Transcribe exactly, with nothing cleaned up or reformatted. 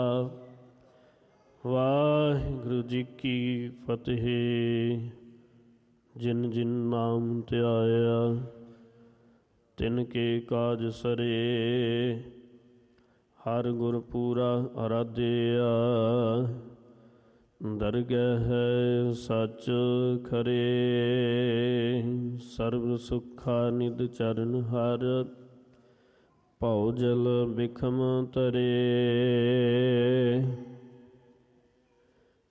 ਵਾਹਿਗੁਰੂ ਜੀ ਕੀ ਫਤਿਹ। ਜਿਨ ਜਿਨ ਨਾਮ ਧਿਆਇਆ ਤਿਨ ਕੇ ਕਾਜ ਸਰੇ। ਹਰ ਗੁਰ ਪੂਰਾ ਅਰਾਧਿਆ ਦਰਗਹ ਸੱਚ ਖਰੇ। ਸਰਬ ਸੁਖਾ ਨਿਦ ਚਰਨ ਹਰ ਭਉ ਜਲ ਬਿਖਮ ਤਰੇ।